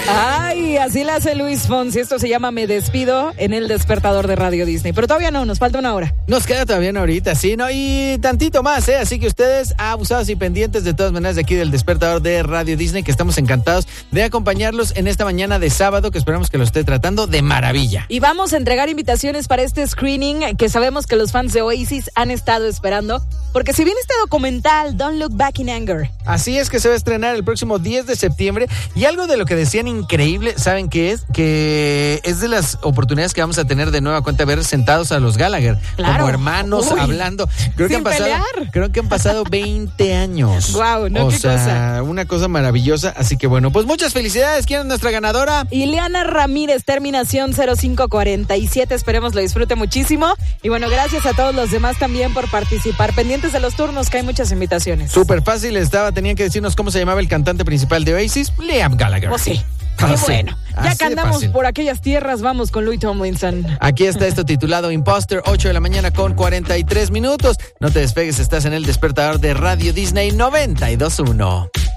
Ay, así la hace Luis Fonsi. Esto se llama Me Despido en el despertador de Radio Disney. Pero todavía no, nos falta una hora. Nos queda todavía una horita, sí, ¿no? Y tantito más, ¿eh? Así que ustedes, abusados y pendientes de todas maneras de aquí del despertador de Radio Disney, que estamos encantados de acompañarlos en esta mañana de sábado, que esperamos que lo esté tratando de maravilla. Y vamos a entregar invitaciones para este screening que sabemos que los fans de Oasis han estado esperando. Porque si viene este documental, Don't Look Back in Anger. Así es, que se va a estrenar el próximo 10 de septiembre. Y algo de lo que decían increíble, ¿saben qué es? Que es de las oportunidades que vamos a tener de nueva cuenta ver sentados a los Gallagher. Claro. Como hermanos, hablando. Creo que han pasado 20 años. Guau, ¿no? Qué cosa. Una cosa maravillosa. Así que bueno, pues muchas felicidades. ¿Quién es nuestra ganadora? Ileana Ramírez, terminación 0547. Esperemos lo disfrute muchísimo. Y bueno, gracias a todos los demás también por participar. Pendientes de los turnos, que hay muchas invitaciones. Súper fácil tenían que decirnos cómo se llamaba el cantante principal de Oasis, Liam Gallagher. Pues sí. Qué bueno. Ya que andamos por aquellas tierras, vamos con Louis Tomlinson. Aquí está esto titulado Imposter, 8 de la mañana con 43 minutos. No te despegues, estás en el despertador de Radio Disney 92.1.